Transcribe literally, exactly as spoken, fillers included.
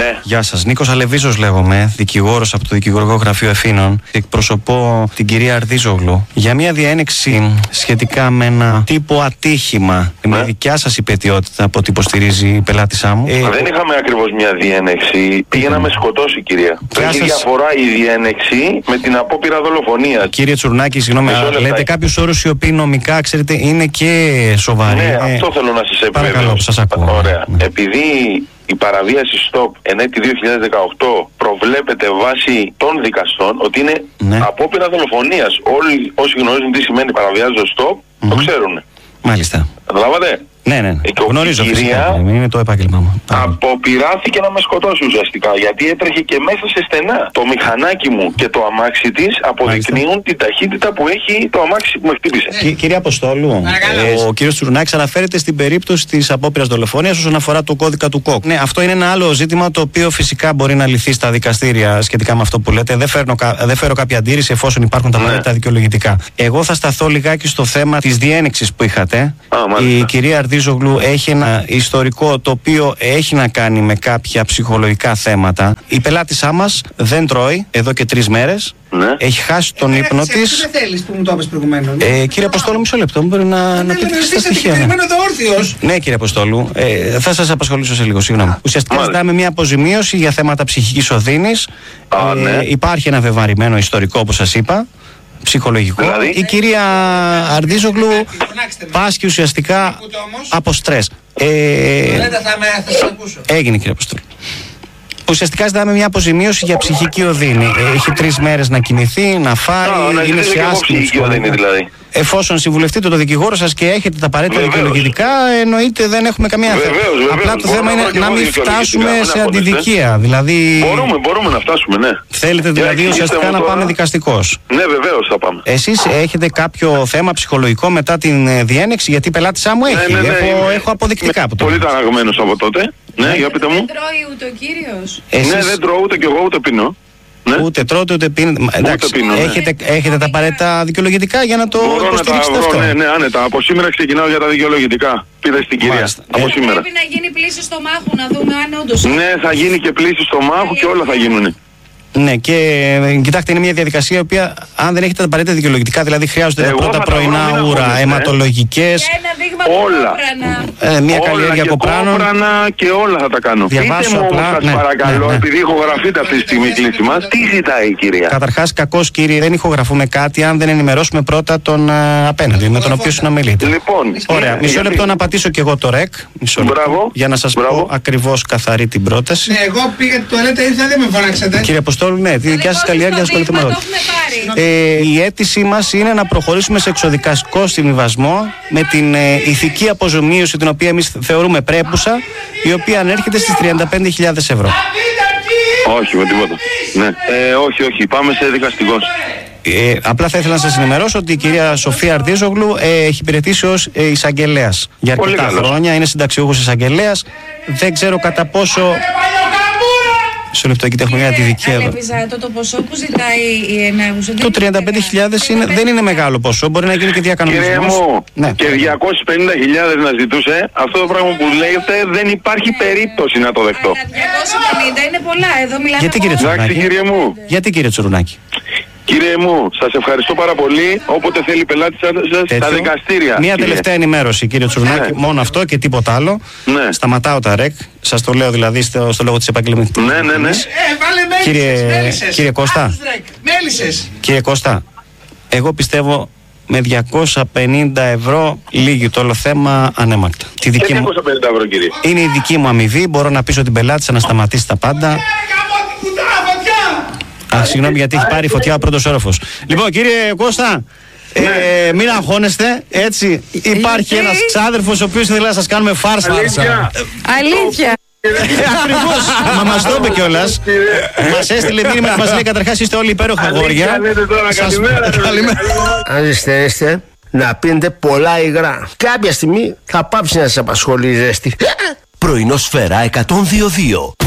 Ναι. Γεια σας. Νίκος Αλεβίζος λέγομαι, δικηγόρος από το Δικηγορικό Γραφείο Ευθύνων. Εκπροσωπώ την κυρία Αρδίζογλου για μια διένεξη σχετικά με ένα τύπο ατύχημα. Ναι. Με δικιά σας υπαιτιότητα από ό,τι υποστηρίζει η πελάτησά μου. Ε, Δεν είχαμε ακριβώς μια διένεξη. Πήγε να με σκοτώσει, κυρία. Έχει σας... διαφορά η διένεξη με την απόπειρα δολοφονίας. Κύριε Τσουρνάκη, συγγνώμη, λέτε κάποιους όρους οι οποίοι νομικά, ξέρετε, είναι και σοβαροί. Ναι, ε... αυτό θέλω να σας επιβεβαιώσω. Παρακαλώ, σας ακούω. Ωραία. Ναι. Επειδή η παραβίαση stop εν έτη δύο χιλιάδες δεκαοκτώ προβλέπεται βάσει των δικαστών ότι είναι ναι. απόπειρα δολοφονίας. Όλοι όσοι γνωρίζουν τι σημαίνει παραβιάζω stop, mm-hmm. το ξέρουν. Μάλιστα. Καταλάβατε. Ναι, ναι, ναι. Και γνωρίζω η κυρία φυσικά, είναι το επάγγελμά μου. αποπειράθηκε να με σκοτώσει ουσιαστικά, γιατί έτρεχε και μέσα σε στενά. Το μηχανάκι μου και το αμάξι της αποδεικνύουν Μάλιστα. την ταχύτητα που έχει το αμάξι που με χτύπησε. Ναι. Κύριε Αποστόλου, ε, ο κύριος Τσουρνάκης αναφέρεται στην περίπτωση της απόπειρας δολοφονίας όσον αφορά το κώδικα του ΚΟΚ. Ναι, αυτό είναι ένα άλλο ζήτημα το οποίο φυσικά μπορεί να λυθεί στα δικαστήρια σχετικά με αυτό που λέτε. Δεν, φέρνω, δεν φέρω κάποια αντίρρηση εφόσον υπάρχουν τα απαραίτητα ναι. δικαιολογητικά. Εγώ θα σταθώ λιγάκι στο θέμα της διένεξης που είχατε. Α, η κυρία Αρδίζογλου έχει ένα ιστορικό το οποίο έχει να κάνει με κάποια ψυχολογικά θέματα. Η πελάτησά μας δεν τρώει εδώ και τρεις μέρες. Ναι. Έχει χάσει τον ε, ύπνο της. της. Δεν θέλεις που μου το είπες προηγουμένως. Ε, κύριε Αποστόλου, μισό λεπτό. Μπορεί να, να πείτε τα στοιχεία. Ναι. ναι, κύριε Αποστόλου, ε, θα σας απασχολήσω σε λίγο. Συγγνώμη. Ουσιαστικά ζητάμε μια αποζημίωση για θέματα ψυχικής οδύνης. Ε, ναι. Υπάρχει ένα βεβαρημένο ιστορικό, όπως σας είπα. Ψυχολογικό. Δηλαδή? Η κυρία Αρδίζογλου πάσχει ουσιαστικά από στρες. Ε, έγινε, κύριε Αποστόλου. Ουσιαστικά ζητάμε μια αποζημίωση για ψυχική οδύνη. Έχει τρεις μέρες να κοιμηθεί, να φάει, oh, είναι σε άσχημη ψυχική δηλαδή. Εφόσον συμβουλευτείτε το δικηγόρο σας και έχετε τα απαραίτητα δικαιολογητικά, εννοείται δεν έχουμε καμία θέμα. Απλά το θέμα είναι να μην φτάσουμε σε αντιδικία. Δηλαδή... Μπορούμε, μπορούμε να φτάσουμε, ναι. Θέλετε δηλαδή ουσιαστικά να πάμε δικαστικός. Ναι, βεβαίως θα πάμε. Εσείς έχετε κάποιο θέμα ψυχολογικό μετά την διένεξη, γιατί η πελάτησά μου έχει. Ναι, ναι, ναι, έχω, είμαι, έχω αποδεικτικά από το. Πολύ ταραγμένος από τότε. Ναι, για πείτε μου. Δεν τρώει ούτε ο κύριος. Ναι, δεν τρώω ούτε κι εγώ ούτε πίνω. Ναι. Ούτε τρώτε ούτε πίνετε. Εντάξει, πίνω, ναι. έχετε, έχετε τα απαραίτητα δικαιολογητικά για να το Μπορώ υποστηρίξετε να τα αυτό. βρω, ναι, ναι, άνετα. Από σήμερα ξεκινάω για τα δικαιολογητικά. Πείτε στην κυρία. Μάλιστα. Από ε, σήμερα. Πρέπει να γίνει πλήση στο μάχου, να δούμε αν όντως. Ναι, θα γίνει και πλήση στο μάχου και όλα θα γίνουν. Ναι, και κοιτάξτε, είναι μια διαδικασία η οποία, αν δεν έχετε τα απαραίτητα δικαιολογητικά, δηλαδή χρειάζονται τα πρώτα πρωινά ούρα, αιματολογικές. Και ένα δείγμα όλα. Ε, μια όλα καλλιέργεια κοπράνων. Κόπρανα και όλα θα τα κάνω. Διαβάσω Πείτε μου απλά, όμως, σας ναι, παρακαλώ, ναι, ναι. επειδή ηχογραφείτε αυτή τη στιγμή η κλήση μας, τι ζητάει η κυρία. Καταρχάς, κακώς κύριε, δεν ηχογραφούμε κάτι αν δεν ενημερώσουμε πρώτα τον uh, απέναντι, με τον οποίο συνομιλείτε. Λοιπόν, ωραία, μισό λεπτό γιατί... να πατήσω και εγώ το ρεκ. Μισό λεπτό, μπράβο, για να σας μπράβο. πω ακριβώς καθαρή την πρόταση. Ναι, εγώ πήγα την τουαλέτα, ήρθα, δεν με φωνάξατε. Κύριε Αποστόλου, ναι, τη δικιά σας καλλιέργεια ασχολείται με αυτό. Ε, η αίτησή μας είναι να προχωρήσουμε σε εξοδικαστικό συμβιβασμό με την ε, ηθική αποζημίωση την οποία εμείς θεωρούμε πρέπουσα, η οποία ανέρχεται στις τριάντα πέντε χιλιάδες ευρώ. Όχι, με τίποτα. Ναι. Ε, όχι, όχι, πάμε σε δικαστικό. Ε, απλά θα ήθελα να σας ενημερώσω ότι η κυρία Σοφία Αρδίζογλου ε, έχει υπηρετήσει ως ε, εισαγγελέας για αρκετά χρόνια, είναι συνταξιούχος εισαγγελέας. Δεν ξέρω κατά πόσο... Σε λεπτό, εκεί έχουμε μια αντιδικία εδώ. Το, το ποσό που ζητάει η ενάγουσα. Το τριάντα πέντε χιλιάδες είναι, δεν είναι μεγάλο ποσό, μπορεί να γίνει και διακανονισμός. Κύριε μου, ναι. Και διακόσιες πενήντα χιλιάδες να ζητούσε, αυτό το πράγμα που λέτε δεν υπάρχει περίπτωση να το δεχτώ. διακόσια πενήντα είναι πολλά, εδώ μιλάμε. Γιατί κύριε Τσουρουνάκη, κύριε μου. Γιατί κύριε Τσουρουνάκη. Κύριε μου, σας ευχαριστώ πάρα πολύ. Όποτε θέλει η πελάτη σας στα δικαστήρια. Μια κύριε. τελευταία ενημέρωση, κύριε Τσουρουνάκη, ναι. Μόνο αυτό και τίποτα άλλο. Ναι. Σταματάω τα ρεκ. Σας το λέω δηλαδή στο, στο λόγο της επαγγελματικής. Ναι, ναι, ναι. Ε, βάλε μέλισσες, κύριε, μέλισσες. κύριε Κώστα. Μέλισσες. Κύριε Κώστα, εγώ πιστεύω με διακόσια πενήντα ευρώ λύγει το όλο θέμα ανέμακτα. Τη δική μου... διακόσια πενήντα ευρώ, κύριε. Είναι η δική μου αμοιβή. Μπορώ να πείσω την πελάτη να σταματήσει τα πάντα. Α, συγγνώμη γιατί έχει πάρει φωτιά ο πρώτος όροφος. Λοιπόν, κύριε Κώστα, ε, μην αγχώνεστε. Έτσι, υπάρχει ένας ξάδερφος ο οποίος θέλει να σας κάνουμε φάρσα. Αλήθεια. Αλήθεια. Ακριβώς, μα μας το είπε κιόλας. Μας έστειλε μήνυμα και μας λέει καταρχάς είστε όλοι υπέροχα αγόρια. Καλημέρα. Αν είστε να πίνετε πολλά υγρά. Κάποια στιγμή θα πάψει να σας απασχολεί η ζέστη. Πρωινό Σφαίρα εκατόν δύο δύο.